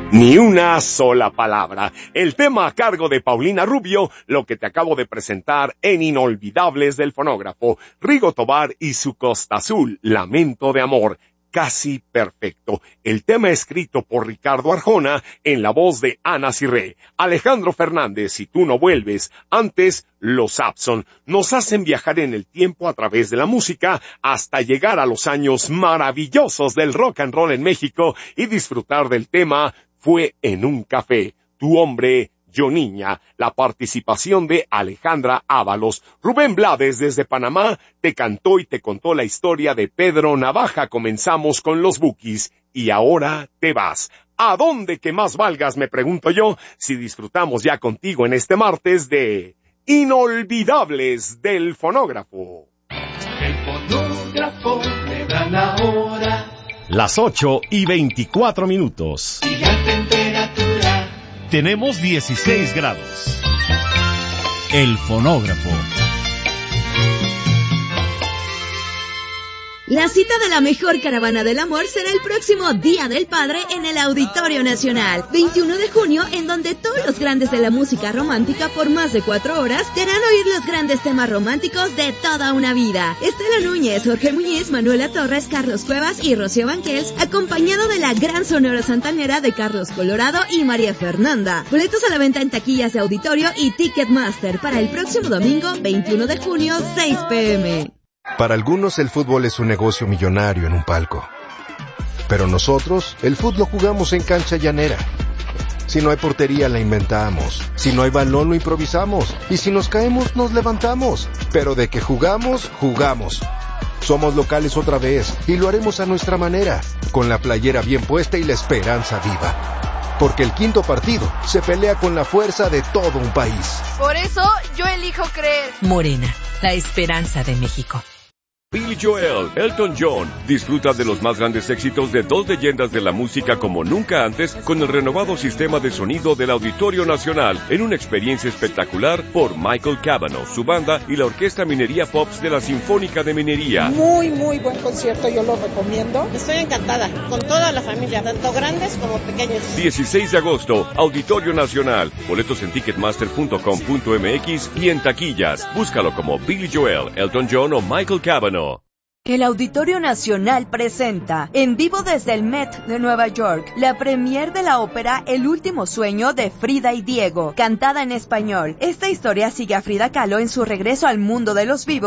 Ni una sola palabra. El tema a cargo de Paulina Rubio, lo que te acabo de presentar en Inolvidables del Fonógrafo. Rigo Tobar y su Costa Azul, Lamento de Amor. Casi perfecto. El tema escrito por Ricardo Arjona en la voz de Ana Cirré. Alejandro Fernández, Si tú no vuelves. Antes, los Saxon nos hacen viajar en el tiempo a través de la música hasta llegar a los años maravillosos del rock and roll en México y disfrutar del tema Fue en un café. Tu hombre, yo niña. La participación de Alejandra Ábalos. Rubén Blades desde Panamá te cantó y te contó la historia de Pedro Navaja. Comenzamos con los Bukis y ahora te vas. ¿A dónde que más valgas? Me pregunto yo, si disfrutamos ya contigo en este martes de Inolvidables del Fonógrafo. El fonógrafo le da la hora. Las 8:24. Y la temperatura. Tenemos 16 grados. El fonógrafo. La cita de la mejor caravana del amor será el próximo Día del Padre en el Auditorio Nacional, 21 de junio, en donde todos los grandes de la música romántica por más de 4 horas te harán oír los grandes temas románticos de toda una vida. Estela Núñez, Jorge Muñiz, Manuela Torres, Carlos Cuevas y Rocío Banquels, acompañado de la gran sonora santanera de Carlos Colorado y María Fernanda. Boletos a la venta en taquillas de auditorio y Ticketmaster para el próximo domingo, 21 de junio, 6 p.m. Para algunos el fútbol es un negocio millonario en un palco. Pero nosotros, el fútbol lo jugamos en cancha llanera. Si no hay portería, la inventamos. Si no hay balón, lo improvisamos. Y si nos caemos, nos levantamos. Pero de que jugamos, jugamos. Somos locales otra vez y lo haremos a nuestra manera, con la playera bien puesta y la esperanza viva. Porque el quinto partido se pelea con la fuerza de todo un país. Por eso, yo elijo creer. Morena, la esperanza de México. Billy Joel, Elton John, disfruta de los más grandes éxitos de dos leyendas de la música como nunca antes con el renovado sistema de sonido del Auditorio Nacional en una experiencia espectacular por Michael Cavanaugh, su banda y la Orquesta Minería Pops de la Sinfónica de Minería. Muy buen concierto, yo lo recomiendo. Estoy encantada, con toda la familia, tanto grandes como pequeños. 16 de agosto, Auditorio Nacional. Boletos en ticketmaster.com.mx y en taquillas. Búscalo como Billy Joel, Elton John o Michael Cavanaugh. El Auditorio Nacional presenta, en vivo desde el Met de Nueva York, la premier de la ópera El último sueño de Frida y Diego, cantada en español. Esta historia sigue a Frida Kahlo en su regreso al mundo de los vivos